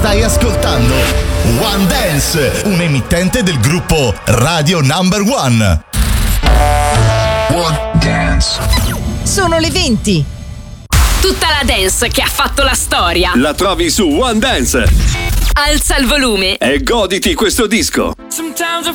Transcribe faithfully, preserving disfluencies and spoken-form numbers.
Stai ascoltando One Dance, un emittente del gruppo Radio Number One. One Dance. Sono le venti. Tutta la dance che ha fatto la storia la trovi su One Dance. Alza il volume e goditi questo disco. Sometimes I